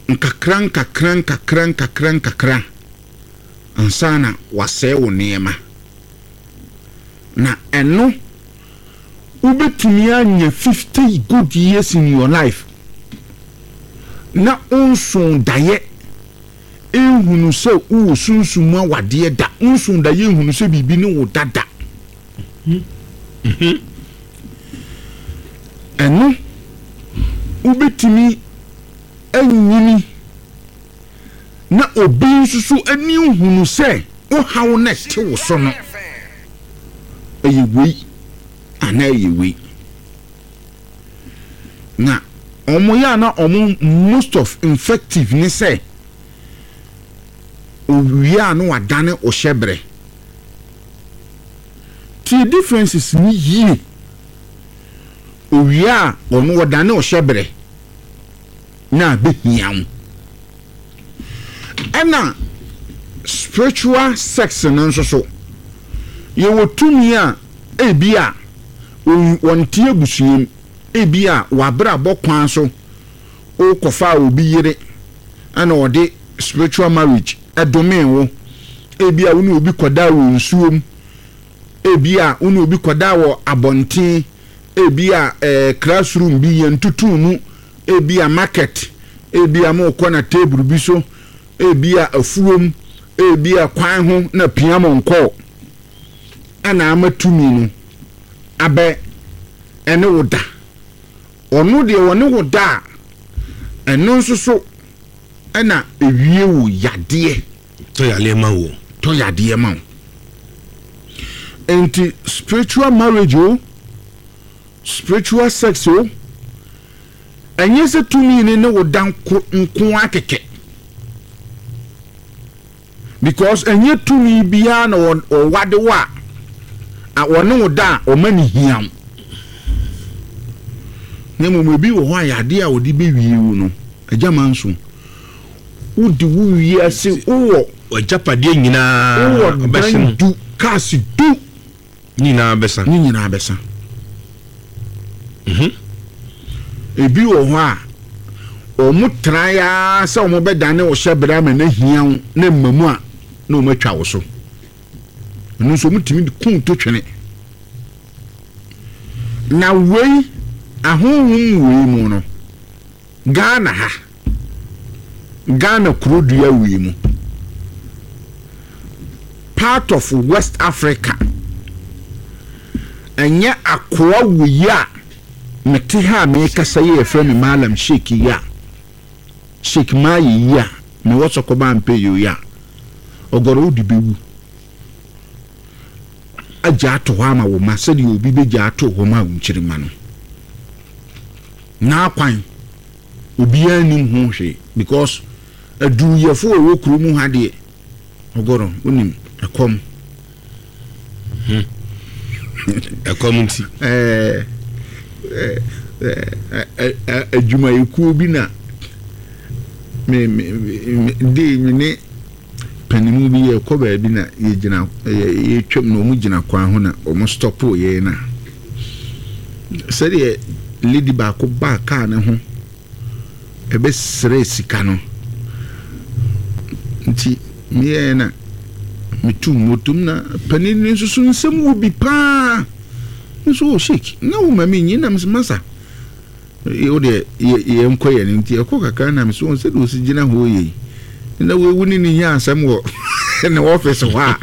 nkakran ansana wasɛ wo niema na eno ubetumi anya 50 good years in your life na onson daye ehunu se wo sunsumu awade da onson daye ehunu se bibi ne wo dada eno ubetumi anyini na obi nsusu ani hunu se o hawo na te wo so no eyewi ana eyewi na omoya na most of infective ni se owia no wadane o hyebre the differences ni yi owia ono wadane o hyebre na behiam ena spiritual sex nso so ye wotumi a ebia wontie busuem ebia wabra bokwan so o kofa obi yire ana ode spiritual marriage edome wo ebia woni obi koda wo nsuom ebia woni obi koda wo abonten ebia classroom bi yentutunu ebia market ebia mo kona table bi so ebia afuom ebia kwan ho na piamo nko ana amatumi no abe ene woda onu de woni woda eno nso so ana ewie wo yade to yale ma wo enti spiritual marriage o spiritual sex o enye se tumi ne woda nko akeke because enye tumi bia na o wade wa a wonu woda o mani hiam ne mo bi wo ho ayade a odi be wie wu no agama nso udi wu wie ase wo ojapade nyina obesen du kasi du nyina besa ebi wo ho a o mutra ya se o mo bedane o hyebra ma na hiam na mamu a na o matwa wo so no so mutimi kun to twene na wei ahonhom wei mu no Ghana kurodua wei mu part of West Africa enya akwa wei a mete ha me kasa ye friend Malam Sheikh ya Sheikh Mayi ya me woso ko ba mpe yo ya ogoro odi bewu aja ato ho ama wo ma se de obi beja ato ho ma wunchiri ma no na kwan obi anim ho hwe because adu yefo wo kuro mu ha de ogoro onim akom nti adwuma ekuo bi na me ne panimu bi ye ko ba bi na ye gina ye twem no mu gina kwan ho na o mo stop ye na se de lady ba ko ba ka ne ho ebe sere sika no nti me na mitu motum na panini nsusu nsem wo bi pa nso o shake na wo mami nyina masa o de ye enkoye nti ekokaka na mso se do si gina ho ye na we wuni ni nya asem wo na office ho a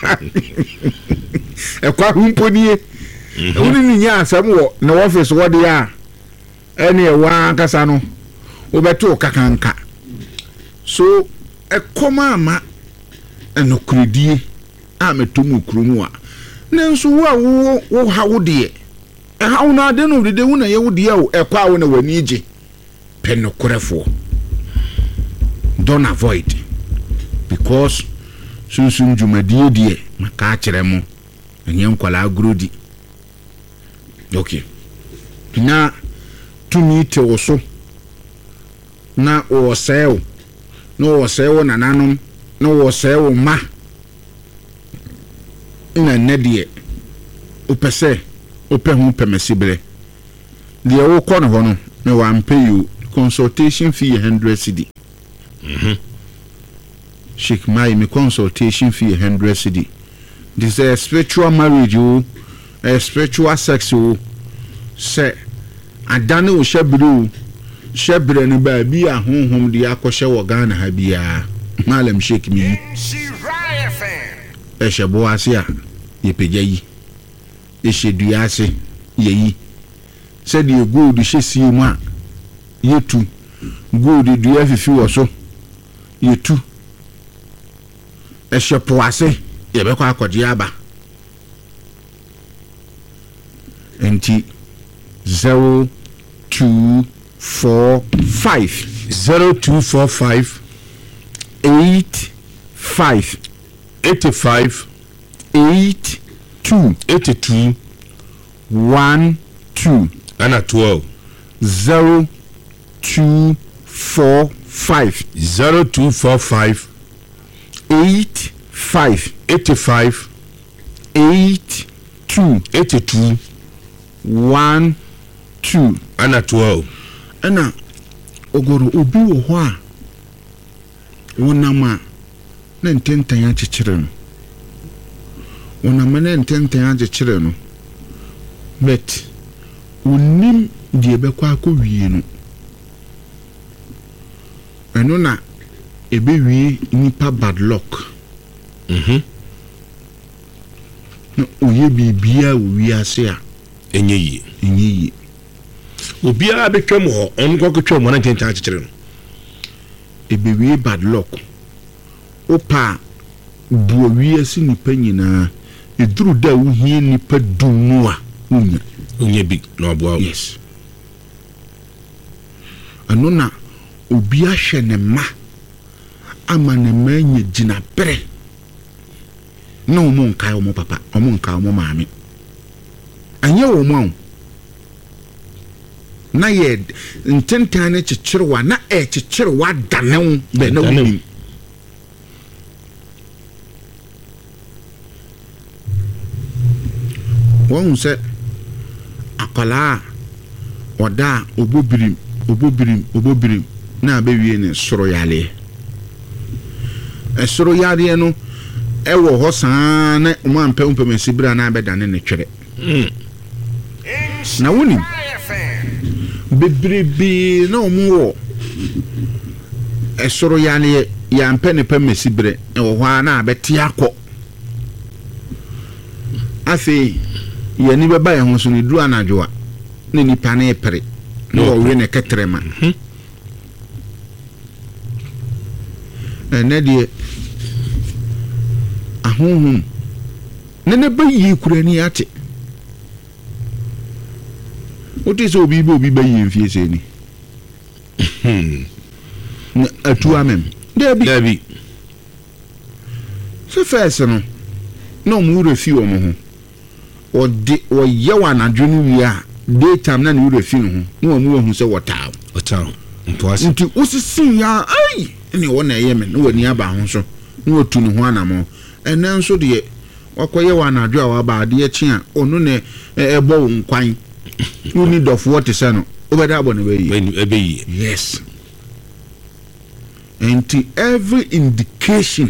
ekwa humponi wuni ni nya asem wo na office wo de a ene wa kasa no obeto kakanka so ekoma ama enokredie a metomu krumu a nanso wo hawo de hawo na de no de wu na ye wo de o ekwa wo na wani ije penokorefo don't avoid because sunsun jumadie die maka kire mu enye nkwala agrodi okay na tumi te woso na o sew no sew na nanom no sew ma ina nedie opese opehu pemesibre de wo kono ho no me wa pay you consultation fee 100 cedi Sheikh Mai, me consultation fee 100 cedi. This is a spiritual marriage, a spiritual sex, say, I don't know, Shebre ni ba bi a honhom de akɔhye wɔ Ghana ha bia Malam Sheikh mi Eshebo ase a yepegya yi Eshedua ase yeyi said the gold hye mu a yetu gold dua fifi wɔ so yetu Eshepo ase yebekɔ akɔgye aba enti 0245 0245 85 82 12 and 12 0245 0245 85 82 12 and 12 ana ogoro obi wo ho a wonama na ntentan akyekere no wonama na ntentan akyekere no bet unim die bekwa akɔwie no eno na ebewie nipa bad luck no oye bibia owi ase a enye yi obiara betwam ho onko kwetwam na ntentan akyekere no ebewie bad luck opa buowi ase nipa nyina eduru da wo hie nipa dumu a unya bi no aboa yes anona obi ahwe ne ma ama ne ma nya gina bere na omo nkai omo papa omo nkai omo maame anye wo mo na ye ntentan ne kyekyerewa na kyekyerewa danew be na woni won se akala oda obobirim na abewie ne soro yale soro yale no ewo ho saa na mo ampem mesibira na abedane ne twere na woni bebrebe na omo soro yale ya mpe ne pem mesibire ewo ho na abeti akọ afi yani beba ye ho so ne duru anadwo a ne nipa na epere no we ne ketrema na die ahunhun ne bayi kura ni ate oti so obi bayi mfie se ni na atu amem dabi so first no mu refi o mo ho odi o yewa na dwunu wi a daytime na ne refi no ho no mu hu se wota mpoase nti usisi ya ai ne wona yeme no wani aba ho so no otu ne ho anamo enen so de wakoye wa na dwo a waba de chi a onu ne ebo nkwan you need of what is no obeda abo ne be yes and every indication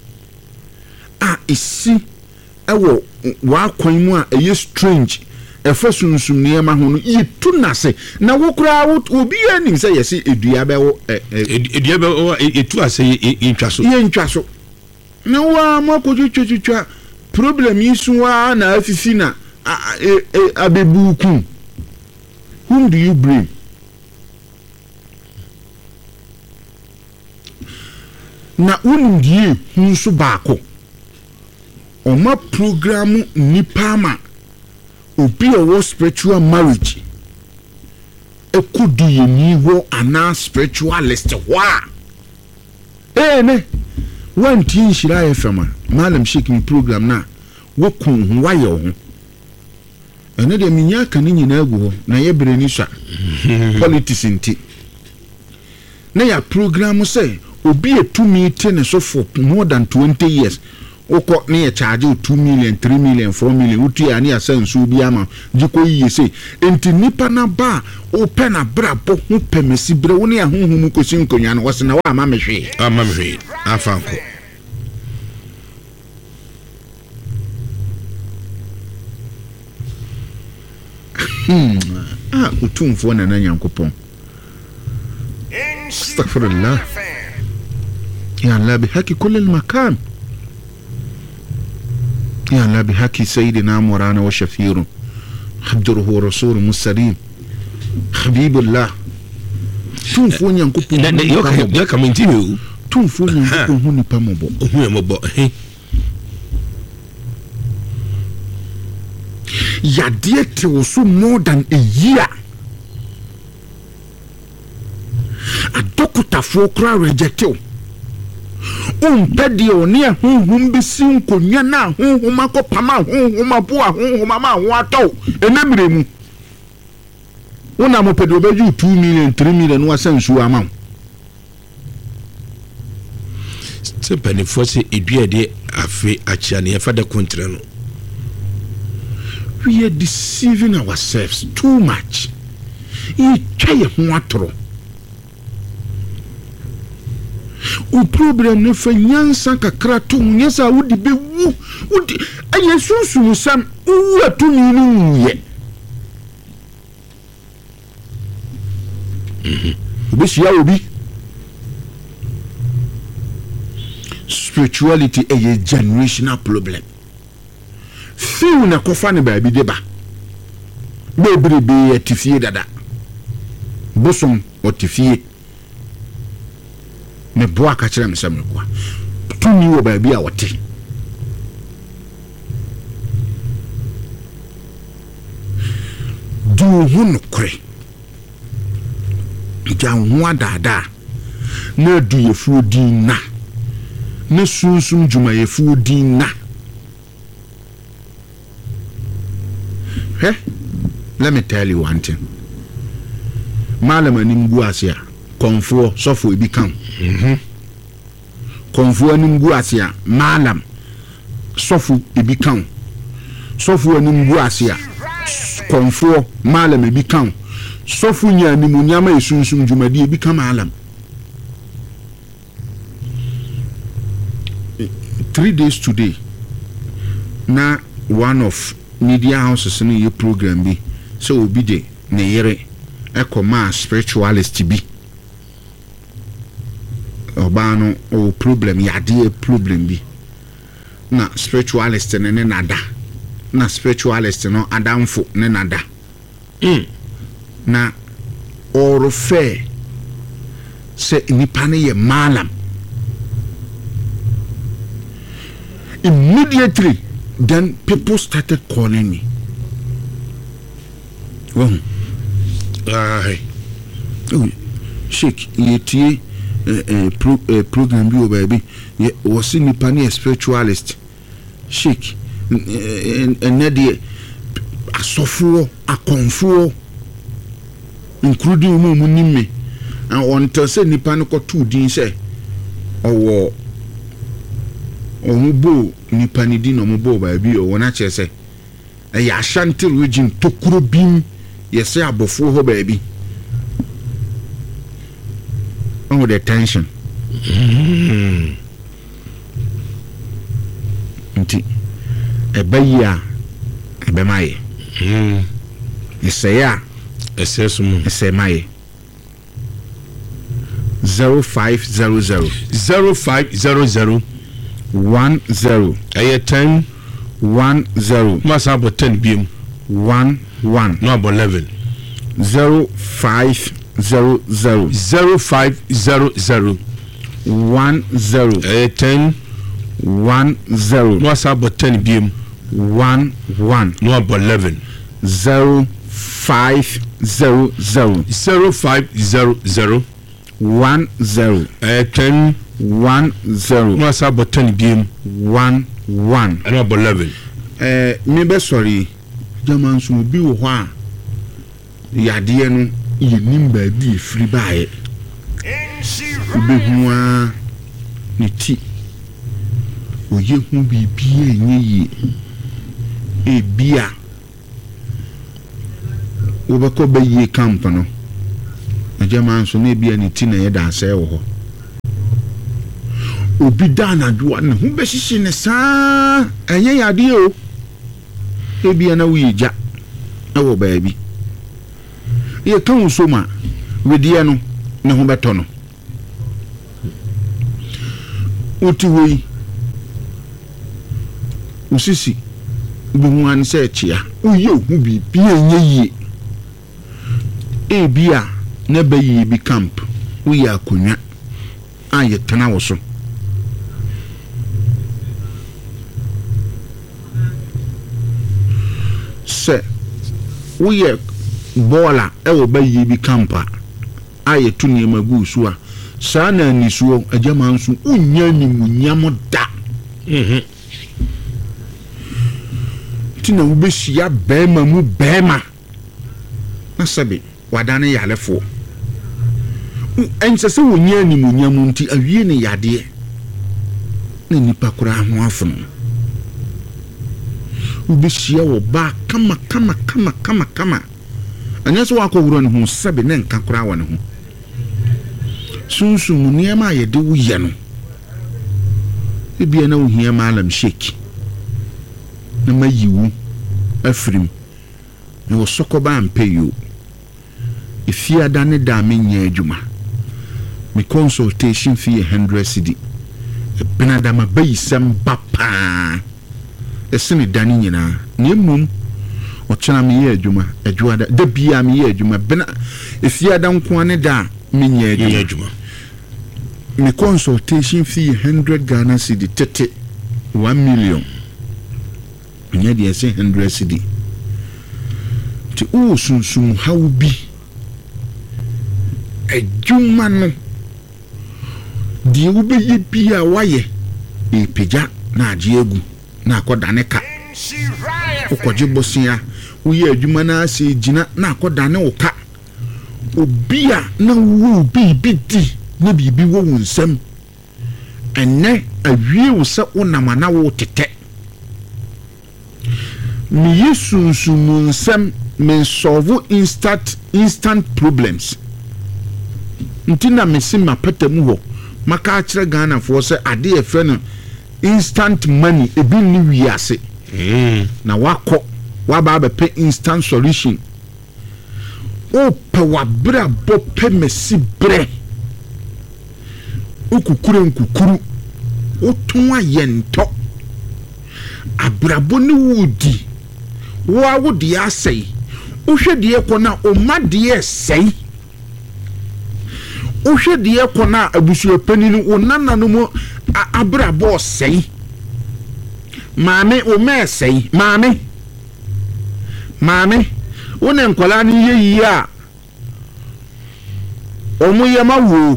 isi ewo wa kwan mu a eye strange efasunsun niema ho no yitu nase na wokura obi anim se yesi edua bewo edua bewo etu ase yentwa so na wa makochuchuchwa problem yisu wa na afifi na abebuku whom do you blame na unindie hunsu baako oma program nipama obi owo spiritual marriage ekudi yeni wo ana spiritualist wa ne wanti nshira efema Malam Sheikh mi program na wokun ho waye ho ene de minya kan nyina agu na ye breni swa politics nti na ya program say obi etumi te ne so for more than 20 years wokɔ ne yɛ charge 2 million 3 million 4 million wotu ya ne asa nsuo bi ama gye yiye sei enti nipa na ba opɛ na brabɔ ho pɛmɛsi brɛ wo ne ahohom kosi nkonya no wɔse na wa ama me hwee afanko utumfo na nyankopɔn astaghfirullah ya Allah bihaqi kulli al-makan يا الله بحكي سيدنا مولانا وشفير حضره رسول مسلم حبيب الله تنفون ينكبون يا كمنتيو تنفون ينكبون هوني بامبو هوني مبو يا ديت وسو more than a year adokota fo kra rejectio umpedi oni ahunhum bisi nkonya na ahunhum akopama ahunhum abo ahunhum ma ho atɔ enemremu wona mo pedi obeju 2 million 3 million wasansu ama se penifo se eduade afi achia ne fa de kontre no we are deceiving ourselves too much e twaye ho atoro o problem ne fa nyansa kakra to nyesa wodi be wu wodi ayesunsu sam wu atumi ni ye obesia obi spirituality a generational problem few na kofa ne ba bi de ba bebrebe atifie dada bosom otifie me boa ka kire mesem ne kwa tumi wo ba bi a wote du hunu kure janwa dada na du yefu dinna na sunsum juma yefu dinna let me tell you one thing malama nimgu asia konfo sofo ebi kan konfo nimgu asia malam sofo ebi kan sofo nimgu asia konfo malam ebi kan sofo nya nimunyama esunsum jumadi ebi kan malam 3 days today na one of media houses in your program bi so obi de ne yere ekoma spiritualist bi obano o problem ya de problem bi na spiritualist ne nada na spiritualist no adamfo ne nada na orofe se nipa ne ye malam immediately. Then people started calling me. Oh, Sheikh, you program you baby. Was in the spiritualist. Sheikh, and Nadia, a software, a confu, including Munime, and on Thursday, Nipanico 2 didn't say, or omubo nipa ni di no omubo ba bi o wona chese e ya Ashanti region tokuro bim yese abofo ho ba bi on the tension nti e baya e be maye ese ya ese sumu ese maye 0500 0500 10 10 10 masa bo 10 biem 11 no abo 11 0500 0500 10 10 10 masa bo 10 biem 11 no abo 11 0500 0500 10 10 10 masa bo 10 biem 11 no abo 11 me be sorry jaman so bi wo ho a yade no ye nimba bi free baaye ubehua ni ti oye hu bibia enye yi ebia wobekọ be yi camp no agyaman so na ebia ne ti na ye da asɛ wo ho obi da na dua ne hu be hihye ne saa enye yade o ebia na wo yigya ewo baabi ye kan so ma wedie no ne ho beto no uti wei usisi bi hu an se chia uye hu bi enye yi ebia na bayi bi camp uye akonwa aye tana wo so se uye bola ewo bayi bi camp aye tuni magu so a saa na nisuo agyaman so unya ni munyam da tina ubeshia bema mu bema na sabe wadane yalefo ensese wonya ni munyam nti awie ne yade na nipa kura ho afunu ubeshia wo ba kama anyaso wakowuro ne ho sabe ne nka kura wa ne ho sunsun niema ye de wo ye no ebia na wo hia malam sheki na mayiwu afrim ne wo sokoba ampeyo ifia da ne da menya adwuma me consultation fee 100 cedi benada ma bayisam papa esene dani nyina ne mum o chana me ye adwuma adwada da bia me ye adwuma bena ifia da nko ne da menya adwuma me consultation fee 100 Ghana cedi tete 1 million nya de 100 cedi ti o sunsun hawbi adwuma no die wo be ye bia waye e peja na age egu na akodane ka okoje bosia wo ye adwuma na ase gina na akodane wo ka obia na wo bibi di na bibi wo nsam enne awie wo se wonama na wo tete mi yesunsu nsam men solve instant problems ntina mesima patamu ho maka akire Ghana for se ade e fe no instant money ebi ni wiase na wako waba be instant solution o pe wabra bo pe mesi bre nkukuru o tun ayento abrabo ni wudi wo awudi asei o hwede ekona o made esei o hwede ekona abusu paninu o nana no mo abrabo sei maame o mesei maame wona nkola ni yeyi a omo yema wo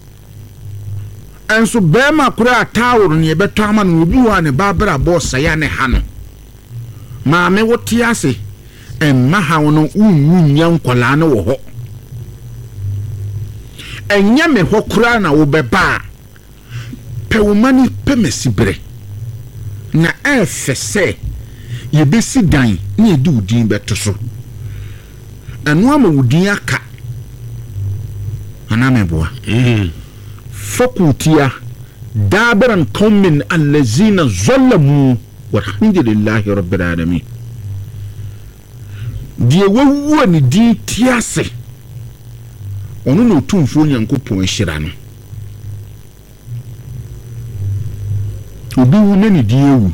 enso bema kura tawur ne beto ama no obi wa ne babra boss ya ne ha no maame wote ase emma ha wono unnya nkola ne wo ho enya me ho kura na wo beba pe wo mani pe mesibre na efese ye besi dan ne edi udin beto so eno ama udin aka ana meboa fakultia dabaran qaumin allazina zalamu walhamdulillahi rabbil alamin die wawu ni di tiase onu no tumfo nyankopon hira no obi wu ne di ewu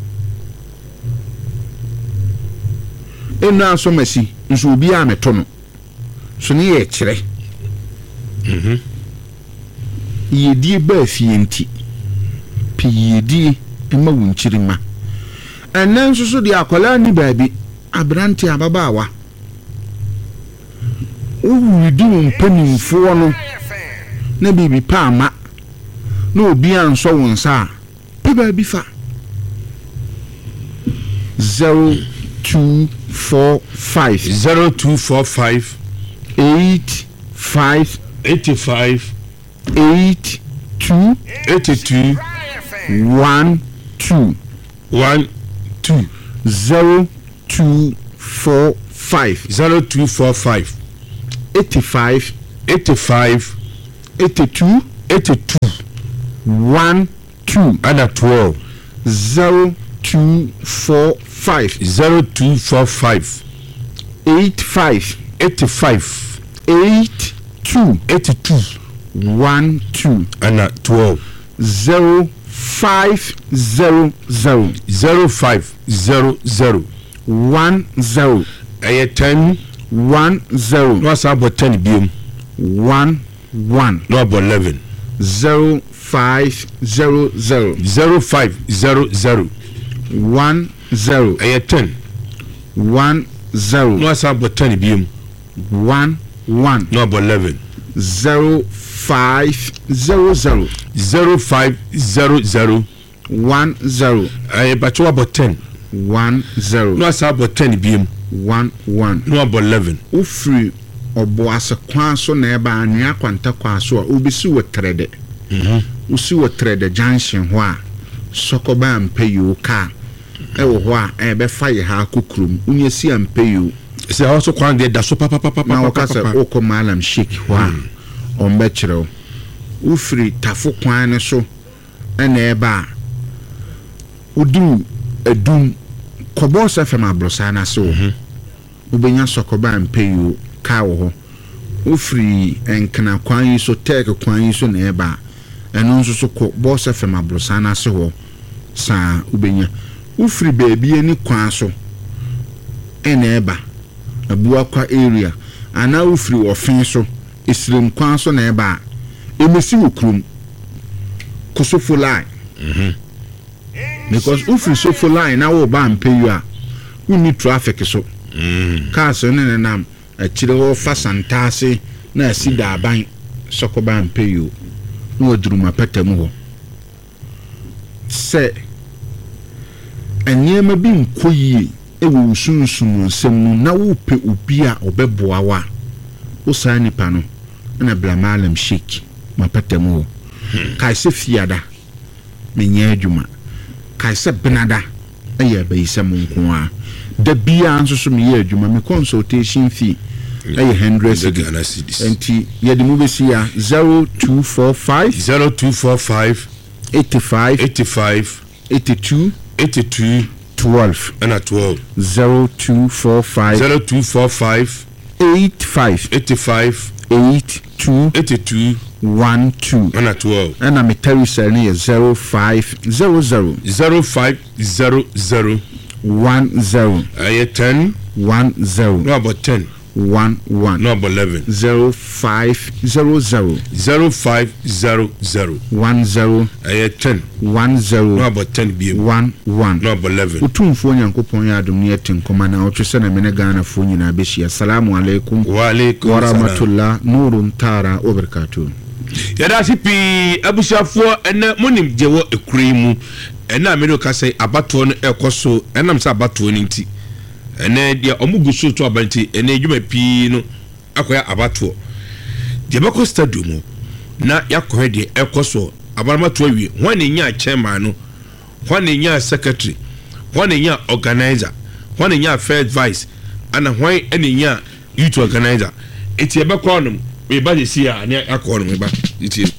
ena so masi nso obi a meto no so ne ye kire yedi ba fienti pi yedi ema wunchirima enen so de akola ni baabi abranti ababawa uwudi wonpanimfo no na bibi paama na obi anso wonsa pe baabi fa 0245 85 82 1 2 1 2 0245 0245 85 85 82 82 12 and 12 0245 0245 85 85 82 82 12 and 12 0500 0500 10 10 10 no asa about 10 biom 11 no about 11 0500 0500 10 10 10 no asa about 10 biom 11 no about 11 0500 0500 10 but about 10 10 no asa about 10 biom 11 no about 11 ufri oboase kwan so na eba anwea kwanta kwa so a obisi wotrede usi wotrede junction ho a sokoba ampeyo ka ewo ho a ebe faye ha kokrum unyesi ampeyo se also kwan de da so papa na wakasa oko malam shake ho a ombe kire ufri tafo kwan ne so na eba odu edum kobosa fema brosa na so ubenya sokoba ampeyo ka wo ufri enkana kwan yi so tek kwan yi so na eba eno nso so ko bosa fema brosa na se ho sa ubenya ufri baby ani kwan so ena eba abua kwa area ana ufri ofin so isrim kwan so na eba emesi okrum kosofo line because ufri sofo line na wo ba ampeyo a uni traffic so cars ne nam akire ho fa santase na asida aban sokoba ampeyo no oduruma patamu ho se anyema bi nkoyie ewo sunsun nsem no na wo pe obi a obeboa wa wo sa nipa no na blamalam shake mapatamu ho kai se fiada menya adwuma kai se benada eye bayisam nko a da bia nso so me adwuma me consultation fee eye 100 cedis enti ye de mu besi ya 0245 85 82 12 and 12 0245 85 82 12 and 12 and I'm Teresa near 0500 0500 10 10 10 no about 10 11 no about 11 0500 0500 10 10 10 no about 10 bm 11 no about 11 utumfo nyankopon ya adom ne tenkoma na otwese na mene Ghana fo nyina beshi assalamu alaikum wa alaikum wa rahmatullah nurun tara wa barakatuh yada sipi abushafo ene monim jewo ekuri mu ena me no ka say abato no ekoso enam say abato ni nti ene dia omugusu to abanti ene edwuma pi no akoya abato de bako stadium na yakohe de ekoso abaramato awie hwan enya chairman no hwan enya secretary hwan enya organizer hwan enya first vice ana hwan enya youth organizer eti ebekọ no we ba de sia na akọ no me ba eti